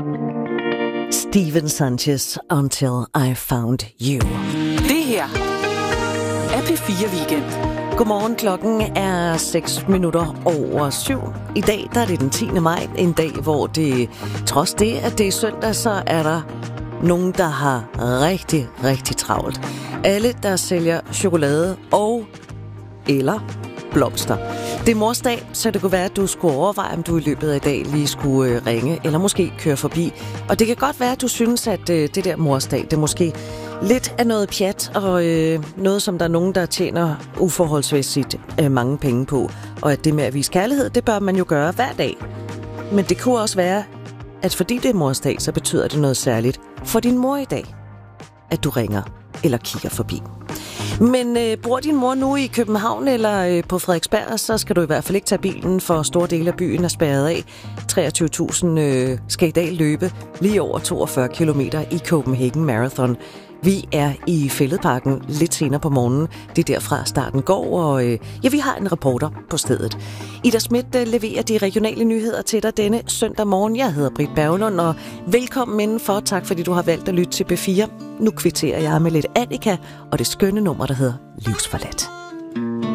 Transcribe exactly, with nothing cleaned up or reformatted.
Steven Sanchez, Until I Found You. Det her er P fire Weekend. Godmorgen, klokken er seks minutter over syv. I dag der er det den tiende maj, en dag, hvor det, trods det, at det er søndag, så er der nogen, der har rigtig, rigtig travlt. Alle, der sælger chokolade og eller blomster. Det er morsdag, så det kunne være, at du skulle overveje, om du i løbet af i dag lige skulle ringe, eller måske køre forbi. Og det kan godt være, at du synes, at det der morsdag, det er måske lidt af noget pjat, og øh, noget, som der er nogen, der tjener uforholdsmæssigt øh, mange penge på. Og at det med at vise kærlighed, det bør man jo gøre hver dag. Men det kunne også være, at fordi det er morsdag, så betyder det noget særligt for din mor i dag, at du ringer eller kigger forbi. Men øh, bor din mor nu i København eller øh, på Frederiksberg, så skal du i hvert fald ikke tage bilen, for store dele af byen er spærret af. treogtyve tusind øh, skal i dag løbe lige over toogfyrre kilometer i Copenhagen Marathon. Vi er i Fælledparken lidt senere på morgenen. Det er derfra starten går, og øh, ja, vi har en reporter på stedet. Ida Schmidt øh, leverer de regionale nyheder til dig denne søndag morgen. Jeg hedder Britt Berglund, og velkommen indenfor. Tak fordi du har valgt at lytte til P fire. Nu kvitterer jeg med lidt Annika og det skønne nummer, der hedder Livsforladt.